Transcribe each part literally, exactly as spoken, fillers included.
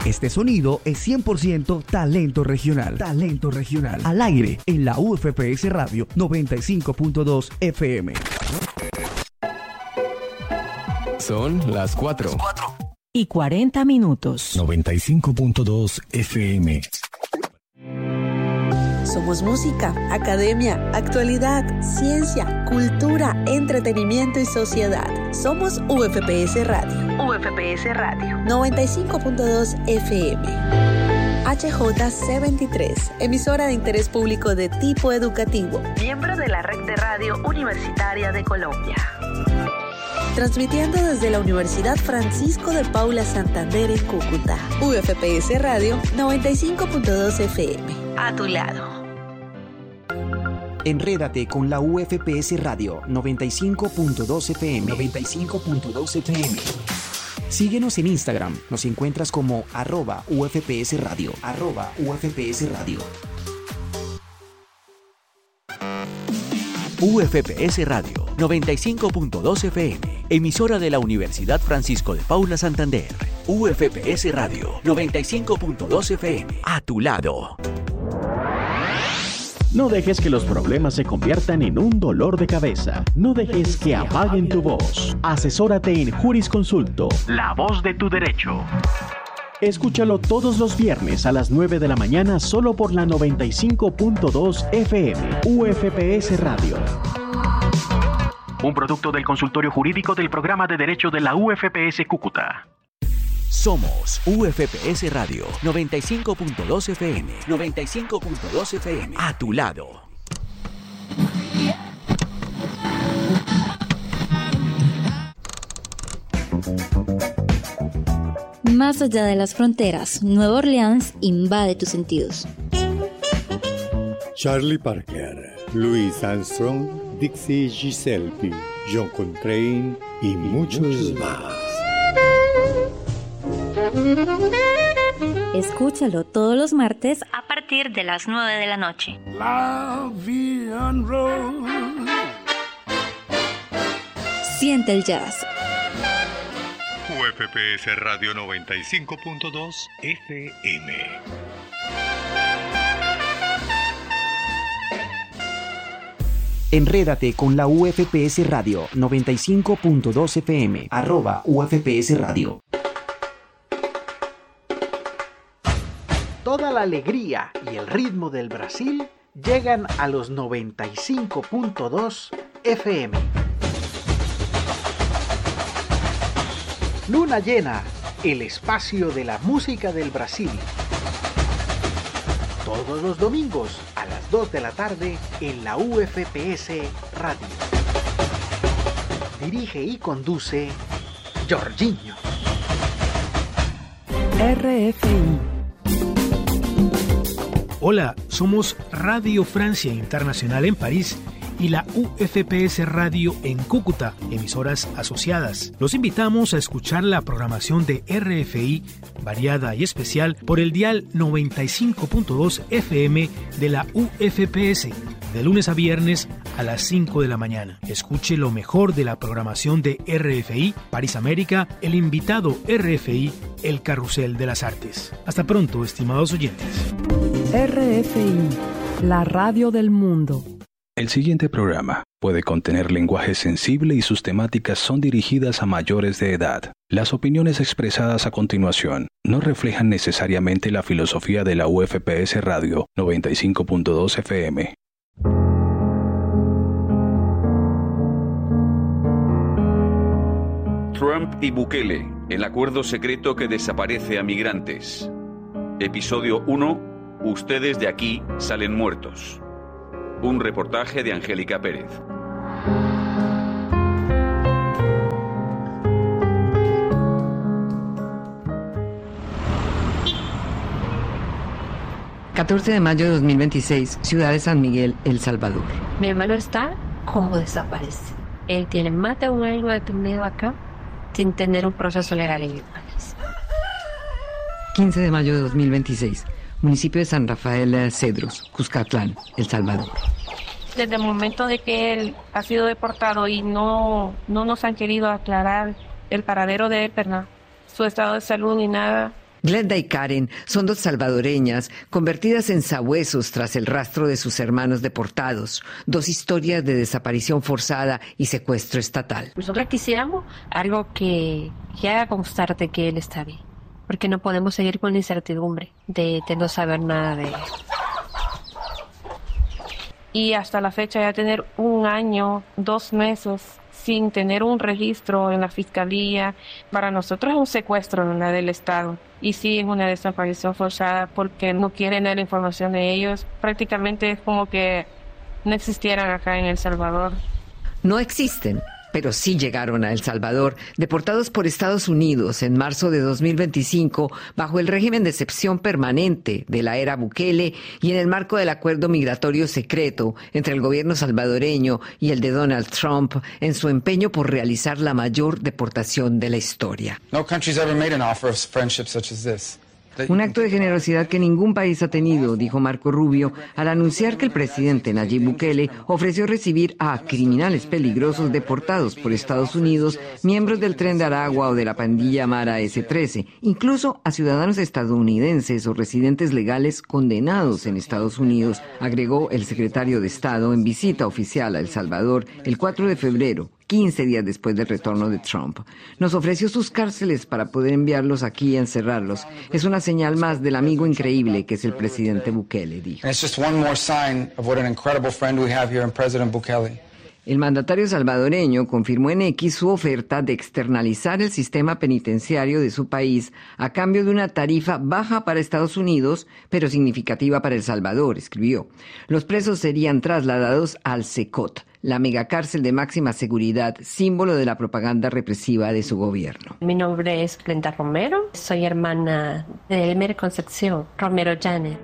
Este sonido es cien por ciento talento regional. Talento regional. Al aire en la U F P S Radio noventa y cinco punto dos F M. Son las cuatro. Y cuarenta minutos. noventa y cinco punto dos F M. Somos música, academia, actualidad, ciencia, cultura, entretenimiento y sociedad. Somos U F P S Radio. U F P S Radio. noventa y cinco punto dos F M. H J C veintitrés, emisora de interés público de tipo educativo. Miembro de la Red de Radio Universitaria de Colombia. Transmitiendo desde la Universidad Francisco de Paula Santander en Cúcuta. U F P S Radio noventa y cinco punto dos F M. A tu lado. Enrédate con la U F P S Radio noventa y cinco punto dos F M. noventa y cinco punto dos F M. Síguenos en Instagram. Nos encuentras como arroba U F P S Radio. Arroba U F P S Radio. U F P S Radio noventa y cinco punto dos F M, emisora de la Universidad Francisco de Paula Santander. U F P S Radio noventa y cinco punto dos F M, a tu lado. No dejes que los problemas se conviertan en un dolor de cabeza. No dejes que apaguen tu voz. Asesórate en Jurisconsulto, la voz de tu derecho. Escúchalo todos los viernes a las nueve de la mañana solo por la noventa y cinco punto dos F M. U F P S Radio. Un producto del consultorio jurídico del programa de derecho de la U F P S Cúcuta. Somos U F P S Radio noventa y cinco punto dos F M. noventa y cinco punto dos F M. A tu lado. Más allá de las fronteras, Nueva Orleans invade tus sentidos. Charlie Parker, Louis Armstrong, Dixie Gillespie, John Coltrane y muchos más. Escúchalo todos los martes a partir de las nueve de la noche. La vie en rose. Siente el jazz. U F P S Radio noventa y cinco punto dos F M. Enrédate con la U F P S Radio noventa y cinco punto dos F M. Arroba U F P S Radio. Toda la alegría y el ritmo del Brasil llegan a los noventa y cinco punto dos F M. Luna Llena, el espacio de la música del Brasil. Todos los domingos a las dos de la tarde en la U F P S Radio. Dirige y conduce Jorginho. R F I. Hola, somos Radio Francia Internacional en París y la U F P S Radio en Cúcuta, emisoras asociadas. Los invitamos a escuchar la programación de R F I, variada y especial, por el dial noventa y cinco punto dos F M de la U F P S, de lunes a viernes a las cinco de la mañana. Escuche lo mejor de la programación de R F I, París América, el invitado R F I, el Carrusel de las Artes. Hasta pronto, estimados oyentes. R F I, la radio del mundo. El siguiente programa puede contener lenguaje sensible y sus temáticas son dirigidas a mayores de edad. Las opiniones expresadas a continuación no reflejan necesariamente la filosofía de la U F P S Radio noventa y cinco punto dos F M. Trump y Bukele, el acuerdo secreto que desaparece a migrantes. Episodio uno. Ustedes de aquí salen muertos. Un reportaje de Angélica Pérez. catorce de mayo de dos mil veintiséis, Ciudad de San Miguel, El Salvador. Mi hermano está como desaparece. Él tiene más de un año detenido acá sin tener un proceso legal en el país. quince de mayo de dos mil veintiséis, municipio de San Rafael Cedros, Cuscatlán, El Salvador. Desde el momento de que él ha sido deportado y no, no nos han querido aclarar el paradero de él, ¿verdad? Su estado de salud ni nada, Glenda y Karen son dos salvadoreñas convertidas en sabuesos tras el rastro de sus hermanos deportados. Dos historias de desaparición forzada y secuestro estatal. Nosotros quisiéramos algo que, que haga constar de que él está bien, porque no podemos seguir con la incertidumbre de, de no saber nada de él. Y hasta la fecha ya tener un año, dos meses sin tener un registro en la fiscalía, para nosotros es un secuestro en la del Estado. Y sí es una desaparición forzada porque no quieren dar la información de ellos. Prácticamente es como que no existieran acá en El Salvador. No existen, pero sí llegaron a El Salvador, deportados por Estados Unidos en marzo de dos mil veinticinco bajo el régimen de excepción permanente de la era Bukele y en el marco del acuerdo migratorio secreto entre el gobierno salvadoreño y el de Donald Trump en su empeño por realizar la mayor deportación de la historia. No country's ever made an offer of friendship such as this. Un acto de generosidad que ningún país ha tenido, dijo Marco Rubio, al anunciar que el presidente Nayib Bukele ofreció recibir a criminales peligrosos deportados por Estados Unidos, miembros del Tren de Aragua o de la pandilla Mara ese trece, incluso a ciudadanos estadounidenses o residentes legales condenados en Estados Unidos, agregó el secretario de Estado en visita oficial a El Salvador el cuatro de febrero. quince días después del retorno de Trump. Nos ofreció sus cárceles para poder enviarlos aquí y encerrarlos. Es una señal más del amigo increíble que es el presidente Bukele, dijo. El mandatario salvadoreño confirmó en X su oferta de externalizar el sistema penitenciario de su país a cambio de una tarifa baja para Estados Unidos, pero significativa para El Salvador, escribió. Los presos serían trasladados al SECOT, la megacárcel de máxima seguridad, símbolo de la propaganda represiva de su gobierno. Mi nombre es Glenda Romero, soy hermana de Elmer Concepción Romero Janet.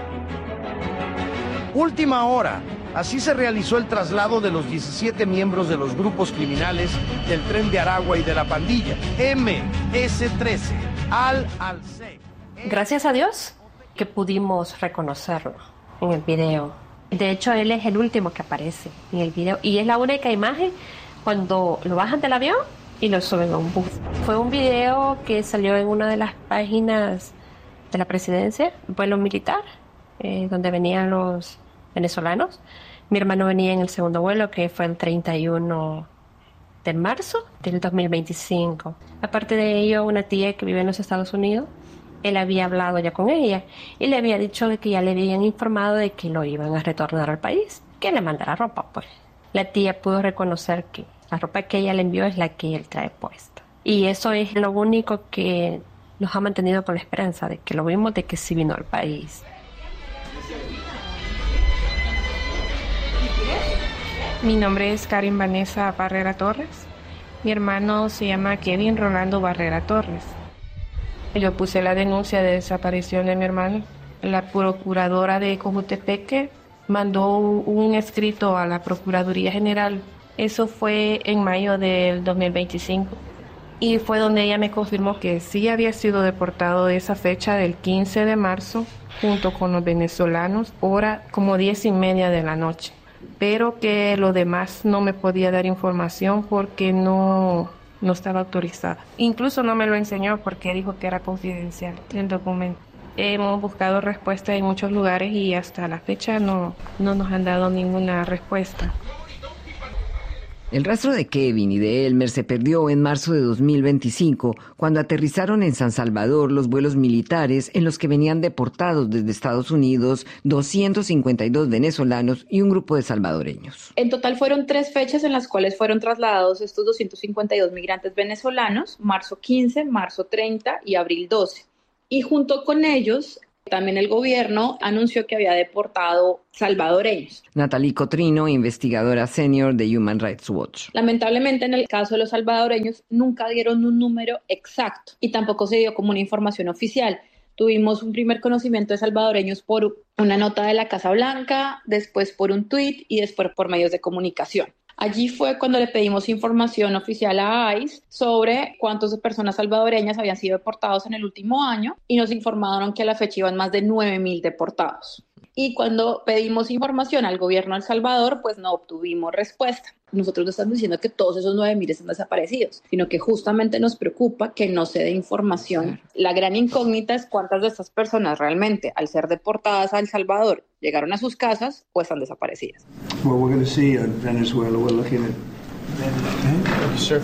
Última hora. Así se realizó el traslado de los diecisiete miembros de los grupos criminales del Tren de Aragua y de la pandilla eme ese trece al Alce. Gracias a Dios que pudimos reconocerlo en el video. De hecho, él es el último que aparece en el video y es la única imagen cuando lo bajan del avión y lo suben a un bus. Fue un video que salió en una de las páginas de la presidencia, vuelo militar, eh, donde venían los venezolanos. Mi hermano venía en el segundo vuelo, que fue el treinta y uno de marzo del dos mil veinticinco. Aparte de ello, una tía que vive en los Estados Unidos, él había hablado ya con ella y le había dicho de que ya le habían informado de que lo iban a retornar al país, que le mandara ropa, pues. La tía pudo reconocer que la ropa que ella le envió es la que él trae puesta. Y eso es lo único que nos ha mantenido con la esperanza de que lo vimos, de que sí vino al país. Mi nombre es Karen Vanessa Barrera Torres. Mi hermano se llama Kevin Rolando Barrera Torres. Yo puse la denuncia de desaparición de mi hermano. La procuradora de Cojutepeque mandó un escrito a la Procuraduría General. Eso fue en mayo del dos mil veinticinco. Y fue donde ella me confirmó que sí había sido deportado de esa fecha del quince de marzo, junto con los venezolanos, hora como diez y media de la noche. Pero que lo demás no me podía dar información porque no, no estaba autorizada. Incluso no me lo enseñó porque dijo que era confidencial el documento. Hemos buscado respuesta en muchos lugares y hasta la fecha no, no nos han dado ninguna respuesta. El rastro de Kevin y de Elmer se perdió en marzo de dos mil veinticinco, cuando aterrizaron en San Salvador los vuelos militares en los que venían deportados desde Estados Unidos doscientos cincuenta y dos venezolanos y un grupo de salvadoreños. En total fueron tres fechas en las cuales fueron trasladados estos doscientos cincuenta y dos migrantes venezolanos, marzo quince, marzo treinta y abril doce. Y junto con ellos, también el gobierno anunció que había deportado salvadoreños. Natalie Cotrino, investigadora senior de Human Rights Watch. Lamentablemente, en el caso de los salvadoreños, nunca dieron un número exacto y tampoco se dio como una información oficial. Tuvimos un primer conocimiento de salvadoreños por una nota de la Casa Blanca, después por un tuit y después por medios de comunicación. Allí fue cuando le pedimos información oficial a I C E sobre cuántas personas salvadoreñas habían sido deportados en el último año y nos informaron que a la fecha iban más de nueve mil deportados. Y cuando pedimos información al gobierno de El Salvador, pues no obtuvimos respuesta. Nosotros no estamos diciendo que todos esos nueve mil están desaparecidos, sino que justamente nos preocupa que no se dé información. La gran incógnita es cuántas de estas personas realmente, al ser deportadas a El Salvador, llegaron a sus casas o están desaparecidas. Well, we're going to see in Venezuela, we're looking at... Sir.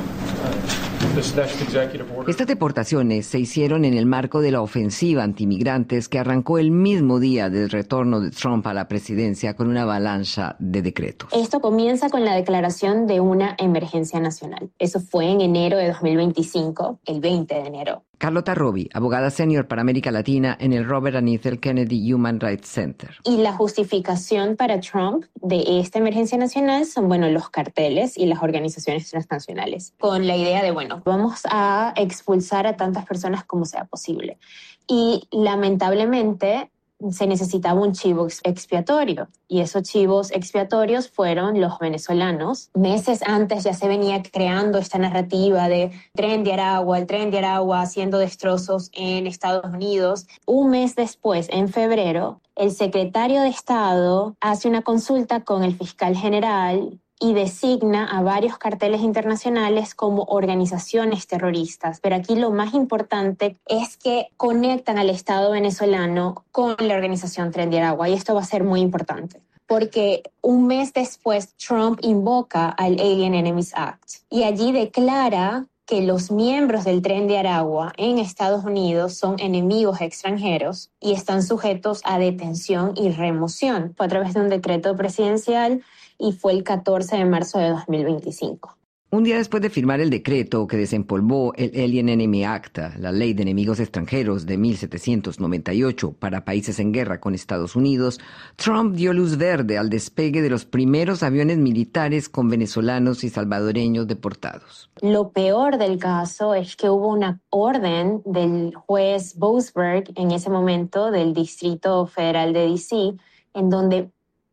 Estas deportaciones se hicieron en el marco de la ofensiva antimigrantes que arrancó el mismo día del retorno de Trump a la presidencia con una avalancha de decretos. Esto comienza con la declaración de una emergencia nacional. Eso fue en enero de dos mil veinticinco, el veinte de enero. Carlota Robbie, abogada senior para América Latina en el Robert and Ethel Kennedy Human Rights Center. Y la justificación para Trump de esta emergencia nacional son, bueno, los carteles y las organizaciones transnacionales, con la idea de, bueno, vamos a expulsar a tantas personas como sea posible. Y lamentablemente se necesitaba un chivo expiatorio, y esos chivos expiatorios fueron los venezolanos. Meses antes ya se venía creando esta narrativa de Tren de Aragua, el Tren de Aragua haciendo destrozos en Estados Unidos. Un mes después, en febrero, el secretario de Estado hace una consulta con el fiscal general y designa a varios carteles internacionales como organizaciones terroristas. Pero aquí lo más importante es que conectan al Estado venezolano con la organización Tren de Aragua, y esto va a ser muy importante, porque un mes después Trump invoca al Alien Enemies Act y allí declara que los miembros del Tren de Aragua en Estados Unidos son enemigos extranjeros y están sujetos a detención y remoción. Fue a través de un decreto presidencial y fue el catorce de marzo de dos mil veinticinco. Un día después de firmar el decreto que desempolvó el Alien Enemy Act, la Ley de Enemigos Extranjeros de mil setecientos noventa y ocho para países en guerra con Estados Unidos, Trump dio luz verde al despegue de los primeros aviones militares con venezolanos y salvadoreños deportados. Lo peor del caso es que hubo una orden del juez Boasberg en ese momento del Distrito Federal de D C en donde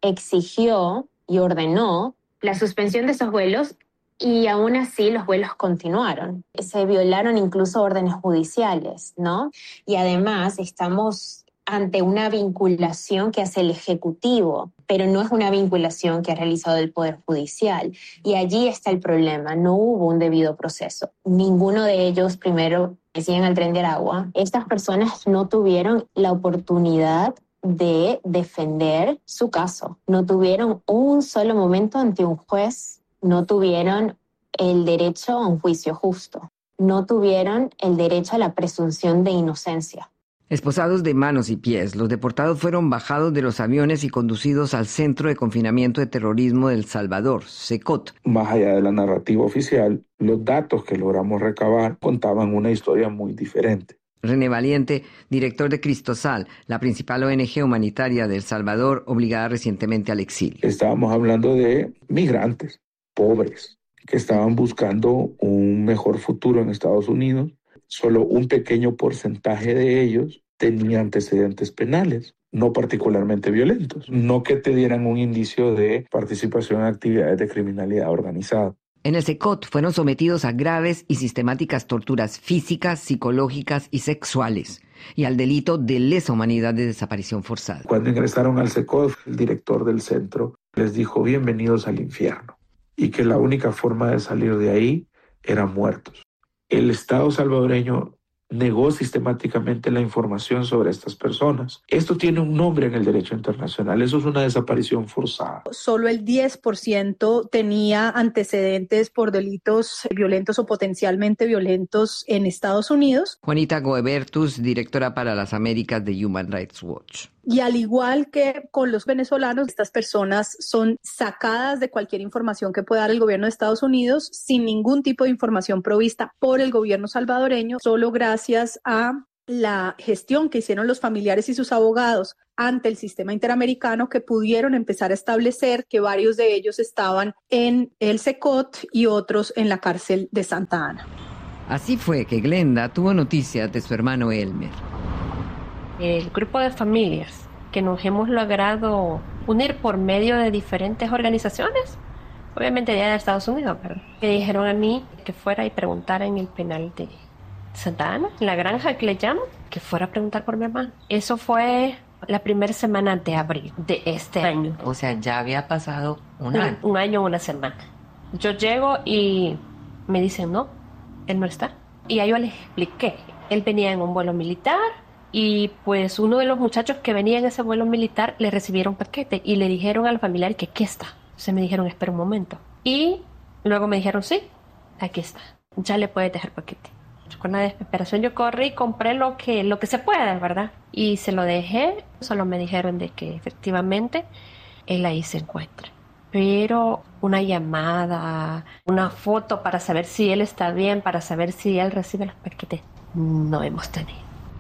exigió y ordenó la suspensión de esos vuelos, y aún así los vuelos continuaron. Se violaron incluso órdenes judiciales, ¿no? Y además estamos ante una vinculación que hace el Ejecutivo, pero no es una vinculación que ha realizado el Poder Judicial. Y allí está el problema, no hubo un debido proceso. Ninguno de ellos primero decían al Tren de Aragua. Estas personas no tuvieron la oportunidad de defender su caso. No tuvieron un solo momento ante un juez, no tuvieron el derecho a un juicio justo, no tuvieron el derecho a la presunción de inocencia. Esposados de manos y pies, los deportados fueron bajados de los aviones y conducidos al Centro de Confinamiento de Terrorismo de El Salvador, CECOT. Más allá de la narrativa oficial, los datos que logramos recabar contaban una historia muy diferente. René Valiente, director de Cristosal, la principal O N G humanitaria de El Salvador, obligada recientemente al exilio. Estábamos hablando de migrantes, pobres, que estaban buscando un mejor futuro en Estados Unidos. Solo un pequeño porcentaje de ellos tenía antecedentes penales, no particularmente violentos, no que te dieran un indicio de participación en actividades de criminalidad organizada. En el CECOT fueron sometidos a graves y sistemáticas torturas físicas, psicológicas y sexuales, y al delito de lesa humanidad de desaparición forzada. Cuando ingresaron al CECOT, el director del centro les dijo: bienvenidos al infierno, y que la única forma de salir de ahí era muertos. El Estado salvadoreño negó sistemáticamente la información sobre estas personas. Esto tiene un nombre en el derecho internacional, eso es una desaparición forzada. Solo el diez por ciento tenía antecedentes por delitos violentos o potencialmente violentos en Estados Unidos. Juanita Goebertus, directora para las Américas de Human Rights Watch. Y al igual que con los venezolanos, estas personas son sacadas de cualquier información que pueda dar el gobierno de Estados Unidos sin ningún tipo de información provista por el gobierno salvadoreño, solo gracias a la gestión que hicieron los familiares y sus abogados ante el sistema interamericano, que pudieron empezar a establecer que varios de ellos estaban en el CECOT y otros en la cárcel de Santa Ana. Así fue que Glenda tuvo noticias de su hermano Elmer. El grupo de familias que nos hemos logrado unir por medio de diferentes organizaciones, obviamente ya de Estados Unidos, pero me dijeron a mí que fuera y preguntara en el penal de Santa Ana, en la granja que le llaman, que fuera a preguntar por mi hermano. Eso fue la primera semana de abril de este año. O sea, ya había pasado un, un año. Un año, una semana. Yo llego y me dicen, no, él no está. Y a yo les expliqué. Él venía en un vuelo militar y pues uno de los muchachos que venía en ese vuelo militar le recibieron paquete y le dijeron al familiar que aquí está. Entonces me dijeron, espera un momento. Y luego me dijeron, sí, aquí está. Ya le puedes dejar paquete. Con la desesperación yo corrí y compré lo que, lo que se puede, ¿verdad? Y se lo dejé. Solo me dijeron de que efectivamente él ahí se encuentra. Pero una llamada, una foto para saber si él está bien, para saber si él recibe los paquetes, no hemos tenido.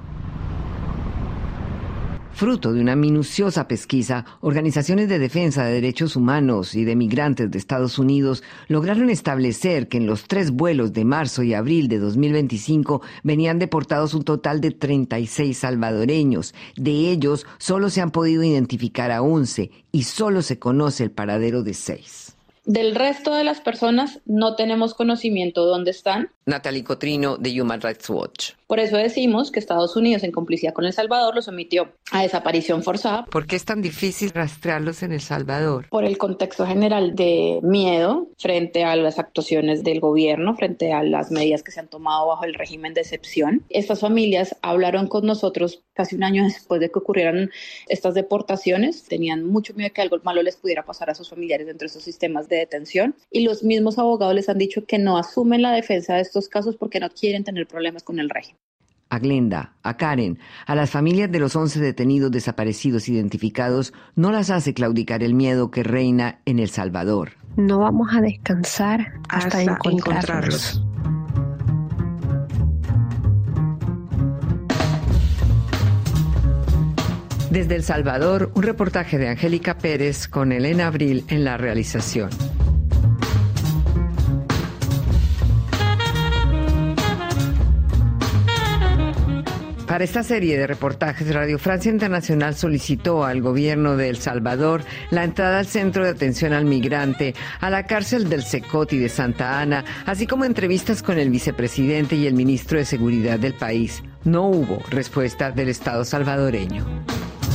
Fruto de una minuciosa pesquisa, organizaciones de defensa de derechos humanos y de migrantes de Estados Unidos lograron establecer que en los tres vuelos de marzo y abril de dos mil veinticinco venían deportados un total de treinta y seis salvadoreños. De ellos, solo se han podido identificar a once y solo se conoce el paradero de seis. Del resto de las personas no tenemos conocimiento de dónde están. Natalie Cotrino, de Human Rights Watch. Por eso decimos que Estados Unidos, en complicidad con El Salvador, los sometió a desaparición forzada. ¿Por qué es tan difícil rastrearlos en El Salvador? Por el contexto general de miedo frente a las actuaciones del gobierno, frente a las medidas que se han tomado bajo el régimen de excepción. Estas familias hablaron con nosotros casi un año después de que ocurrieran estas deportaciones. Tenían mucho miedo de que algo malo les pudiera pasar a sus familiares dentro de estos sistemas de detención. Y los mismos abogados les han dicho que no asumen la defensa de estos casos porque no quieren tener problemas con el régimen. A Glenda, a Karen, a las familias de los once detenidos desaparecidos identificados, no las hace claudicar el miedo que reina en El Salvador. No vamos a descansar hasta, hasta encontrarlos. encontrarlos. Desde El Salvador, un reportaje de Angélica Pérez con Elena Abril en la realización. Para esta serie de reportajes, Radio Francia Internacional solicitó al gobierno de El Salvador la entrada al Centro de Atención al Migrante, a la cárcel del Secot y de Santa Ana, así como entrevistas con el vicepresidente y el ministro de Seguridad del país. No hubo respuesta del Estado salvadoreño.